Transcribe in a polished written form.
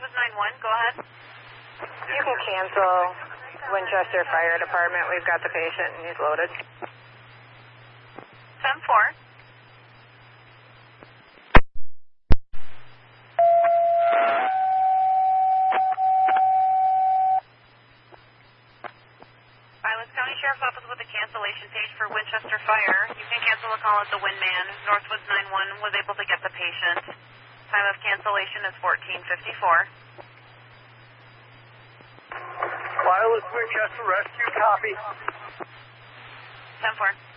Northwoods 91, go ahead. You can cancel Winchester Fire Department. We've got the patient and he's loaded. 10-4. Islands County Sheriff's Office with a cancellation page for Winchester Fire. You can cancel a call at the Windman. Northwoods 91 was able to get the patient. Time of cancellation is 14:54. Wireless Winchester Rescue, copy. 10-4.